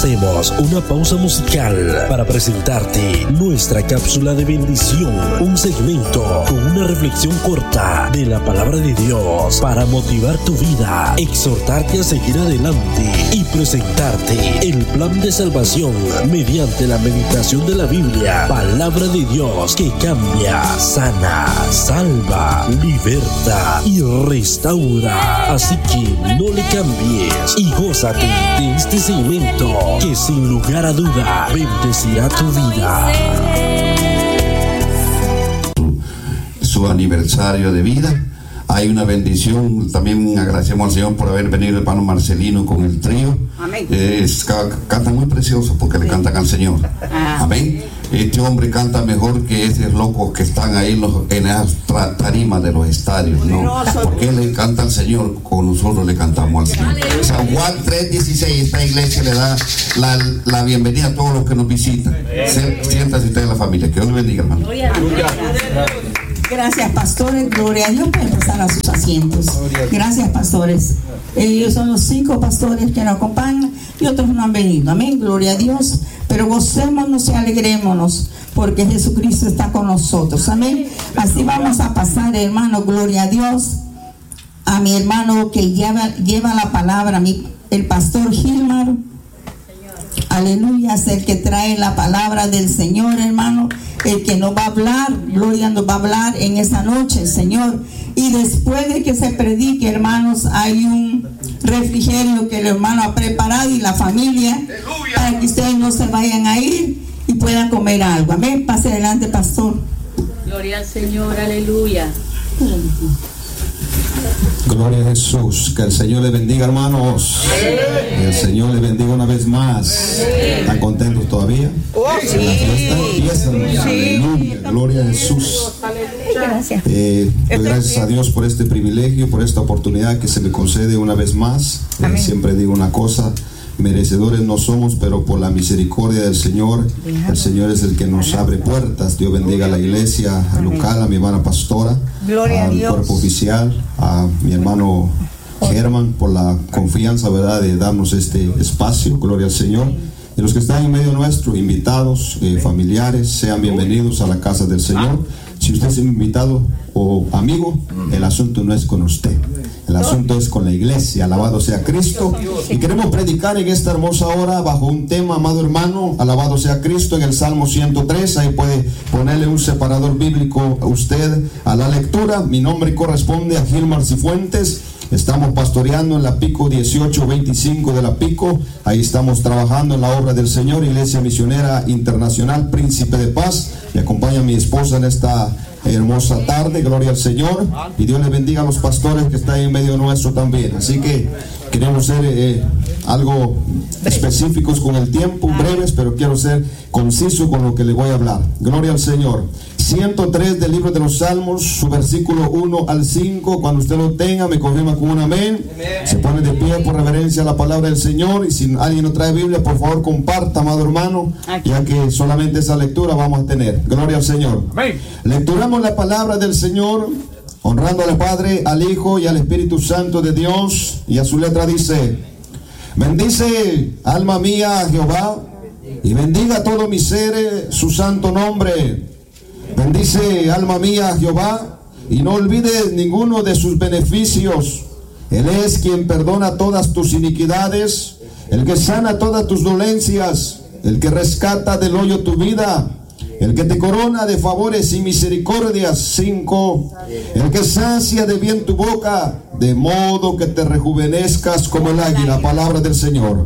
Hacemos una pausa musical para presentarte nuestra cápsula de bendición, un segmento con una reflexión corta de la palabra de Dios para motivar tu vida, exhortarte a seguir adelante y presentarte el plan de salvación mediante la meditación de la Biblia, palabra de Dios que cambia, sana, salva, liberta y restaura. Así que no le cambies y gózate de este segmento que sin lugar a duda bendecirá tu vida. Su aniversario de vida. Hay una bendición. También agradecemos al Señor por haber venido el hermano Marcelino con el trío. Amén. Cantan muy precioso porque le cantan al Señor. Amén. Este hombre canta mejor que esos locos que están ahí en esas tarimas de los estadios, ¿no? Porque él le canta al Señor, con nosotros le cantamos al Señor. San Juan 3:16, esta iglesia le da la bienvenida a todos los que nos visitan. Siéntase usted en la familia. Que Dios le bendiga, hermano. Gracias, pastores. Gloria a Dios. Pueden pasar a sus asientos. Gracias, pastores. Ellos son los 5 pastores que nos acompañan y otros no han venido. Amén. Gloria a Dios. Pero gocémonos y alegrémonos porque Jesucristo está con nosotros. Amén. Así vamos a pasar, hermano. Gloria a Dios. A mi hermano que lleva la palabra, el pastor Gilmar. Aleluya, es el que trae la palabra del Señor, hermano, el que nos va a hablar, gloria, nos va a hablar en esa noche, Señor. Y después de que se predique, hermanos, hay un refrigerio que el hermano ha preparado y la familia, para que ustedes no se vayan a ir y puedan comer algo. Amén. Pase adelante, pastor. Gloria al Señor, aleluya. Gloria a Jesús. Que el Señor le bendiga, hermanos. Que el Señor le bendiga una vez más. ¿Están contentos todavía? La fiesta empieza, hermanos. Aleluya. Gloria a Jesús. Gracias a Dios por este privilegio, por esta oportunidad que se me concede una vez más. Siempre digo una cosa: merecedores no somos, pero por la misericordia del Señor, el Señor es el que nos abre puertas. Dios bendiga a la iglesia local, a mi hermana pastora, al cuerpo oficial, a mi hermano Germán, por la confianza, ¿verdad?, de darnos este espacio. Gloria al Señor. Y los que están en medio nuestro, invitados, familiares, sean bienvenidos a la casa del Señor. Si usted es un invitado o amigo, el asunto no es con usted. El asunto es con la iglesia. Alabado sea Cristo. Y queremos predicar en esta hermosa hora bajo un tema, amado hermano, alabado sea Cristo, en el Salmo 103. Ahí puede ponerle un separador bíblico a usted a la lectura. Mi nombre corresponde a Gilmar Cifuentes. Estamos pastoreando en la Pico 1825 de la Pico. Ahí estamos trabajando en la obra del Señor, Iglesia Misionera Internacional Príncipe de Paz. Me acompaña mi esposa en esta hermosa tarde. Gloria al Señor. Y Dios le bendiga a los pastores que están en medio nuestro también. Así que queremos ser algo específicos con el tiempo, breves, pero quiero ser conciso con lo que le voy a hablar. Gloria al Señor. 103 del libro de los Salmos, su versículo 1 al 5. Cuando usted lo tenga, me confirma con un amén. Se pone de pie por reverencia a la palabra del Señor. Y si alguien no trae Biblia, por favor comparta, amado hermano, ya que solamente esa lectura vamos a tener. Gloria al Señor. Lecturamos la palabra del Señor, honrando al Padre, al Hijo y al Espíritu Santo de Dios. Y a su letra dice: bendice, alma mía, a Jehová, y bendiga todo mi ser su santo nombre. Bendice, alma mía, a Jehová, y no olvides ninguno de sus beneficios. Él es quien perdona todas tus iniquidades, el que sana todas tus dolencias, el que rescata del hoyo tu vida, el que te corona de favores y misericordias. 5. El que sacia de bien tu boca, de modo que te rejuvenezcas como el águila. Palabra del Señor.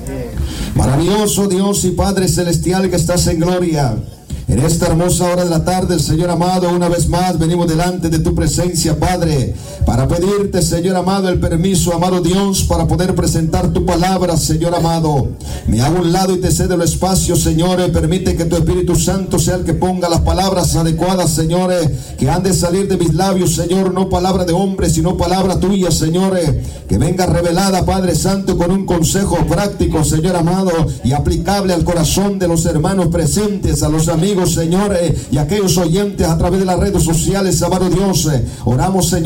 Maravilloso Dios y Padre celestial que estás en gloria, en esta hermosa hora de la tarde, Señor amado, una vez más venimos delante de tu presencia, Padre, para pedirte, Señor amado, el permiso, amado Dios, para poder presentar tu palabra, Señor amado. Me hago a un lado y te cedo el espacio, Señor. Permite que tu Espíritu Santo sea el que ponga las palabras adecuadas, Señor, que han de salir de mis labios, Señor, no palabra de hombre, sino palabra tuya, Señor, que venga revelada, Padre Santo, con un consejo práctico, Señor amado, y aplicable al corazón de los hermanos presentes, a los amigos, Señor, y aquellos oyentes a través de las redes sociales, amado Dios. Oramos, Señor, que mientras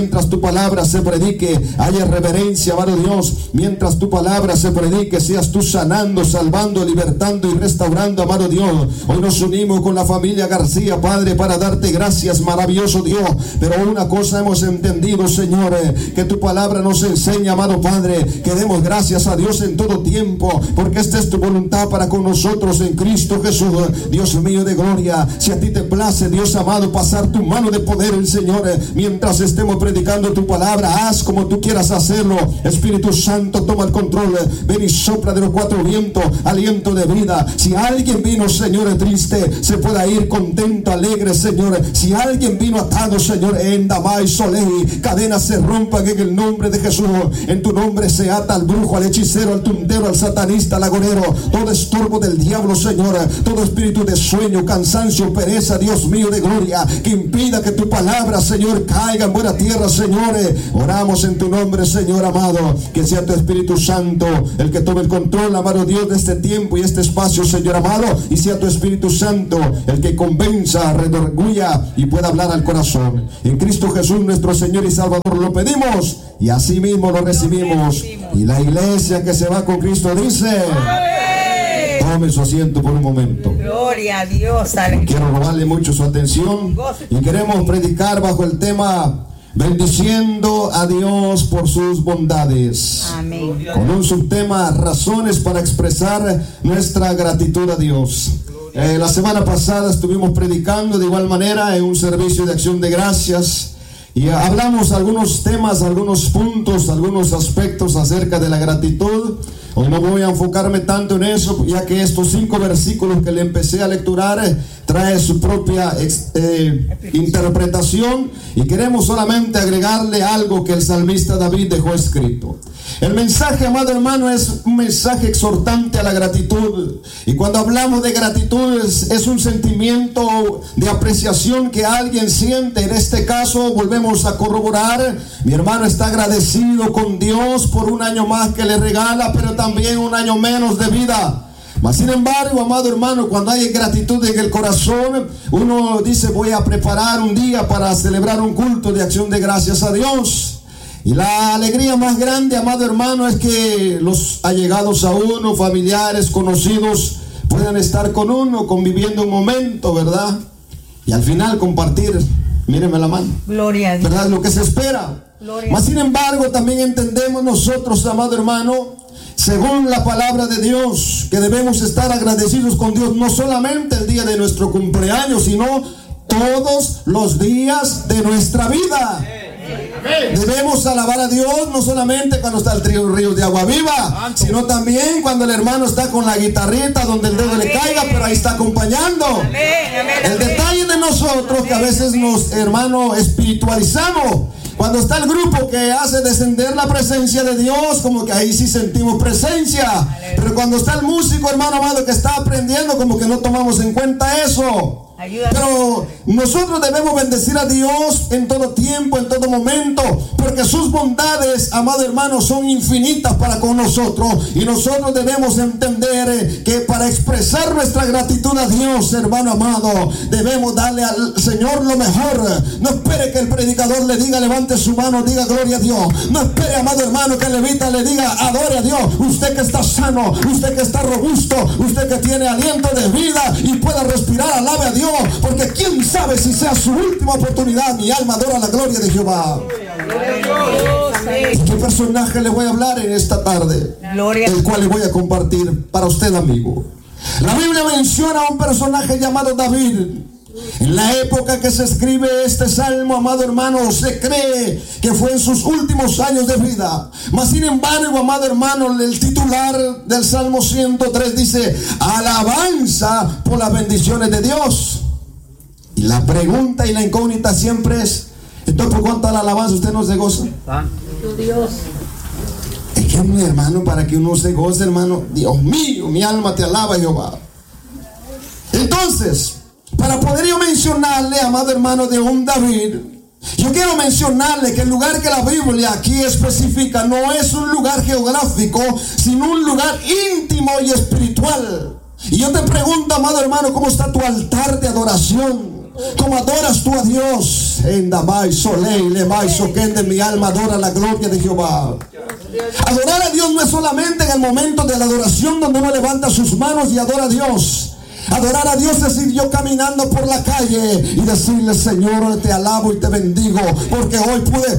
mientras tu palabra se predique, haya reverencia, amado Dios. Mientras tu palabra se predique, seas tú sanando, salvando, libertando y restaurando, amado Dios. Hoy nos unimos con la familia García, Padre, para darte gracias, maravilloso Dios. Pero una cosa hemos entendido, Señor, que tu palabra nos enseña, amado Padre, que demos gracias a Dios en todo tiempo, porque esta es tu voluntad para con nosotros en Cristo Jesús. Dios mío de gloria, si a ti te place, Dios amado, pasar tu mano de poder, el Señor, mientras estemos predicando tu palabra, haz como tú quieras hacerlo. Espíritu Santo, toma el control. Ven y sopla de los cuatro vientos aliento de vida. Si alguien vino, Señor, triste, se pueda ir contento, alegre, Señor. Si alguien vino atado, Señor, en Damay Soleil, cadenas se rompan en el nombre de Jesús. En tu nombre se ata al brujo, al hechicero, al tuntero, al satanista, al agorero, todo estorbo del diablo, Señor, todo espíritu de sueño, cansancio, pereza, Dios mío de gloria, que impida que tu palabra, Señor, caiga en buena tierra, Señor. Oramos en tu nombre, Señor amado, que sea tu Espíritu Santo el que tome el control, amado Dios, de este tiempo y este espacio, Señor amado, y sea tu Espíritu Santo el que convenza, redarguya y pueda hablar al corazón. En Cristo Jesús, nuestro Señor y Salvador, lo pedimos y así mismo lo recibimos. Y la iglesia que se va con Cristo dice: tome su asiento por un momento. Gloria a Dios. Quiero robarle mucho su atención y queremos predicar bajo el tema bendiciendo a Dios por sus bondades. Amén. Con un subtema: razones para expresar nuestra gratitud a Dios. La semana pasada estuvimos predicando de igual manera en un servicio de acción de gracias. Y hablamos algunos temas, algunos puntos, algunos aspectos acerca de la gratitud. Hoy no voy a enfocarme tanto en eso, ya que estos 5 versículos que le empecé a lecturar trae su propia interpretación, y queremos solamente agregarle algo que el salmista David dejó escrito. El mensaje, amado hermano, es un mensaje exhortante a la gratitud. Y cuando hablamos de gratitud es un sentimiento de apreciación que alguien siente. En este caso volvemos a corroborar: mi hermano está agradecido con Dios por un año más que le regala, pero también un año menos de vida. Mas sin embargo, amado hermano, cuando hay gratitud en el corazón, uno dice: voy a preparar un día para celebrar un culto de acción de gracias a Dios. Y la alegría más grande, amado hermano, es que los allegados a uno, familiares, conocidos, puedan estar con uno, conviviendo un momento, ¿verdad? Y al final compartir, mírenme la mano, Gloria a Dios, ¿verdad? Lo que se espera. Mas sin embargo, también entendemos nosotros, amado hermano, según la palabra de Dios, que debemos estar agradecidos con Dios no solamente el día de nuestro cumpleaños, sino todos los días de nuestra vida. Debemos alabar a Dios no solamente cuando está el río de agua viva, sino también cuando el hermano está con la guitarrita donde el dedo le caiga, pero ahí está acompañando. El detalle de nosotros que a veces nos, hermano, espiritualizamos. Cuando está el grupo que hace descender la presencia de Dios, como que ahí sí sentimos presencia. Pero cuando está el músico, hermano amado, que está aprendiendo, como que no tomamos en cuenta eso. Pero nosotros debemos bendecir a Dios en todo tiempo, en todo momento, porque sus bondades, amado hermano, son infinitas para con nosotros. Y nosotros debemos entender que para expresar nuestra gratitud a Dios, hermano amado, debemos darle al Señor lo mejor. No espere que el predicador le diga: levante su mano, diga gloria a Dios. No espere, amado hermano, que el levita le diga: adore a Dios. Usted que está sano, usted que está robusto, usted que tiene aliento de vida y pueda respirar, alabe a Dios, porque quién sabe si sea su última oportunidad. Mi alma adora la gloria de Jehová. ¿Y qué personaje le voy a hablar en esta tarde? El cual le voy a compartir para usted, amigo. La Biblia menciona a un personaje llamado David. En la época que se escribe este salmo, amado hermano, se cree que fue en sus últimos años de vida. Mas sin embargo, amado hermano, el titular del Salmo 103 dice: alabanza por las bendiciones de Dios. Y la pregunta y la incógnita siempre es: entonces, ¿por cuánto la alabanza usted no se goza? Dios. Es que, mi hermano, para que uno se goce, hermano, Dios mío, mi alma te alaba, Jehová. Entonces, para poder yo mencionarle, amado hermano, de un David, yo quiero mencionarle que el lugar que la Biblia aquí especifica no es un lugar geográfico, sino un lugar íntimo y espiritual. Y yo te pregunto, amado hermano, ¿cómo está tu altar de adoración? como adoras tú a Dios. En Damai, Soleil, Lemai, Soquende, mi alma adora la gloria de Jehová. Adorar a Dios no es solamente en el momento de la adoración donde uno levanta sus manos y adora a Dios. Adorar a Dios es ir yo caminando por la calle y decirle: Señor, te alabo y te bendigo, porque hoy pude